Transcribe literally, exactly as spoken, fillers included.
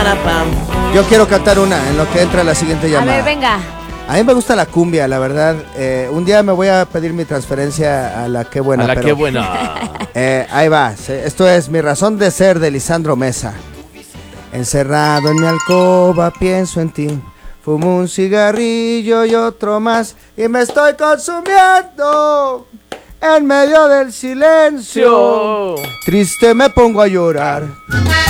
Yo quiero cantar una en lo que entra la siguiente llamada. A ver, venga. A mí me gusta la cumbia, la verdad. Eh, un día me voy a pedir mi transferencia a la Qué Buena. A la pero, Qué Buena. Eh, ahí va. Esto es Mi Razón de Ser de Lisandro Mesa. Encerrado en mi alcoba pienso en ti. Fumo un cigarrillo y otro más y me estoy consumiendo en medio del silencio. Triste me pongo a llorar.